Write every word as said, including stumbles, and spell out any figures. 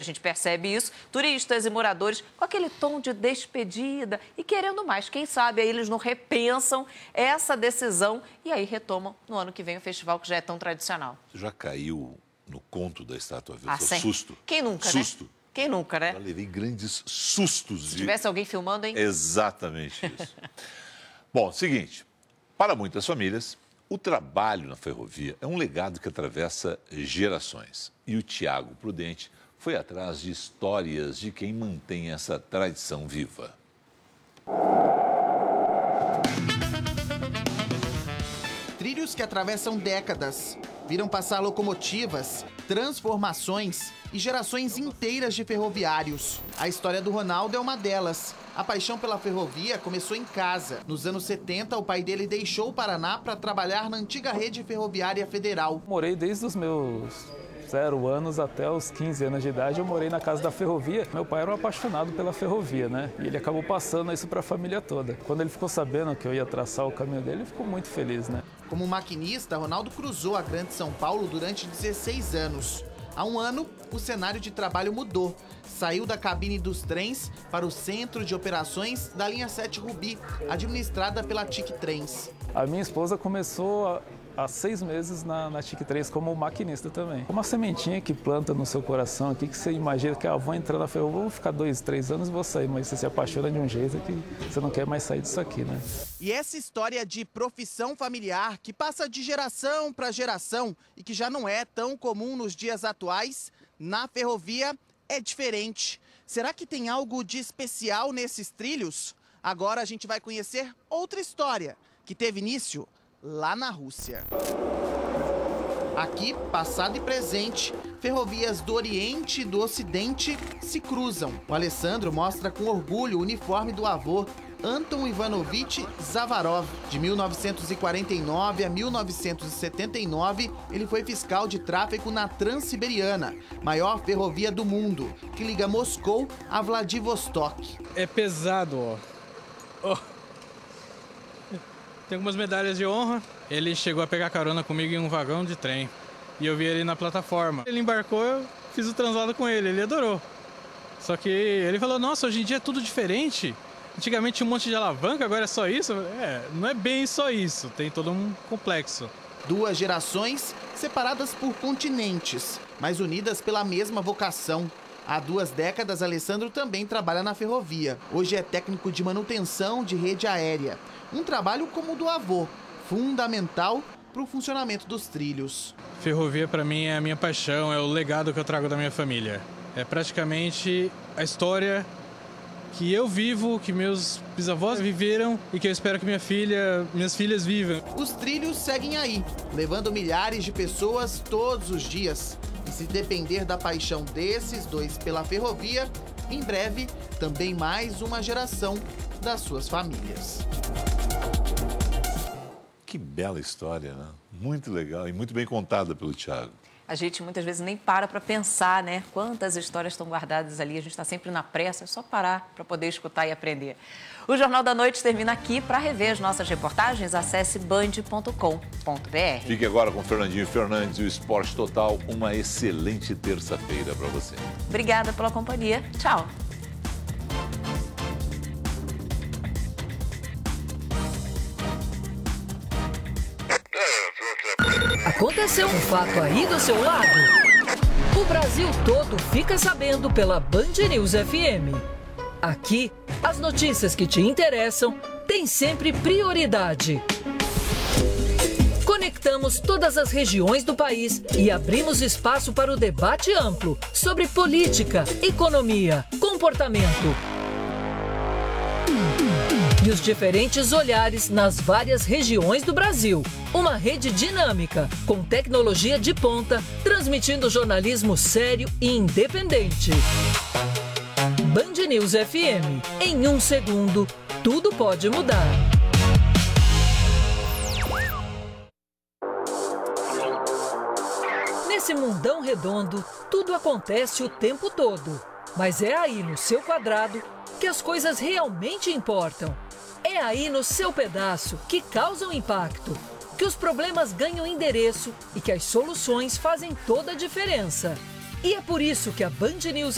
gente percebe isso, turistas e moradores com aquele tom de despedida e querendo mais. Quem sabe aí eles não repensam essa decisão e aí retomam no ano que vem o festival que já é tão tradicional. Você já caiu no conto da estátua viva? Ah, sim. Susto. Quem nunca, Susto. né? Quem nunca, né? Já levei grandes sustos. Se de... tivesse alguém filmando, hein? Exatamente isso. Bom, seguinte, para muitas famílias, o trabalho na ferrovia é um legado que atravessa gerações. E o Tiago Prudente foi atrás de histórias de quem mantém essa tradição viva. Trilhos que atravessam décadas, viram passar locomotivas, transformações e gerações inteiras de ferroviários. A história do Ronaldo é uma delas. A paixão pela ferrovia começou em casa. Nos anos setenta, o pai dele deixou o Paraná para trabalhar na antiga rede ferroviária federal. Morei desde os meus zero anos até os quinze anos de idade, eu morei na casa da ferrovia. Meu pai era um apaixonado pela ferrovia, né? E ele acabou passando isso para a família toda. Quando ele ficou sabendo que eu ia traçar o caminho dele, ele ficou muito feliz, né? Como maquinista, Ronaldo cruzou a Grande São Paulo durante dezesseis anos. Há um ano, o cenário de trabalho mudou. Saiu da cabine dos trens para o centro de operações da linha sete Rubi, administrada pela T I C Trens. A minha esposa começou a... há seis meses na, na T I C três como maquinista também. Uma sementinha que planta no seu coração aqui, que você imagina que ah, vou entrar na ferrovia, vou ficar dois, três anos e vou sair, mas você se apaixona de um jeito que você não quer mais sair disso aqui, né? E essa história de profissão familiar que passa de geração para geração e que já não é tão comum nos dias atuais, na ferrovia é diferente. Será que tem algo de especial nesses trilhos? Agora a gente vai conhecer outra história que teve início lá na Rússia. Aqui, passado e presente, ferrovias do Oriente e do Ocidente se cruzam. O Alessandro mostra com orgulho o uniforme do avô, Anton Ivanovich Zavarov. De mil novecentos e quarenta e nove a mil novecentos e setenta e nove, ele foi fiscal de tráfego na Transiberiana, maior ferrovia do mundo, que liga Moscou a Vladivostok. É pesado, ó. Oh. Tem algumas medalhas de honra. Ele chegou a pegar carona comigo em um vagão de trem. E eu vi ele na plataforma. Ele embarcou, eu fiz o translado com ele, ele adorou. Só que ele falou, nossa, hoje em dia é tudo diferente. Antigamente tinha um monte de alavanca, agora é só isso? É, não é bem só isso, tem todo um complexo. Duas gerações separadas por continentes, mas unidas pela mesma vocação. Há duas décadas, Alessandro também trabalha na ferrovia. Hoje é técnico de manutenção de rede aérea. Um trabalho como o do avô, fundamental para o funcionamento dos trilhos. Ferrovia, para mim, é a minha paixão, é o legado que eu trago da minha família. É praticamente a história que eu vivo, que meus bisavós viveram e que eu espero que minha filha, minhas filhas vivam. Os trilhos seguem aí, levando milhares de pessoas todos os dias. E se depender da paixão desses dois pela ferrovia, em breve, também mais uma geração das suas famílias. Que bela história, né? Muito legal e muito bem contada pelo Tiago. A gente muitas vezes nem para para pensar, né? Quantas histórias estão guardadas ali. A gente está sempre na pressa, é só parar para poder escutar e aprender. O Jornal da Noite termina aqui. Para rever as nossas reportagens, acesse band ponto com ponto br. Fique agora com Fernandinho Fernandes e o Esporte Total. Uma excelente terça-feira para você. Obrigada pela companhia. Tchau. Aconteceu um fato aí do seu lado? O Brasil todo fica sabendo pela Band News F M. Aqui, as notícias que te interessam têm sempre prioridade. Conectamos todas as regiões do país e abrimos espaço para o debate amplo sobre política, economia, comportamento e os diferentes olhares nas várias regiões do Brasil. Uma rede dinâmica, com tecnologia de ponta, transmitindo jornalismo sério e independente. Band News F M. Em um segundo, tudo pode mudar. Nesse mundão redondo, tudo acontece o tempo todo. Mas é aí no seu quadrado que as coisas realmente importam. É aí no seu pedaço que causam impacto, que os problemas ganham endereço e que as soluções fazem toda a diferença. E é por isso que a Band News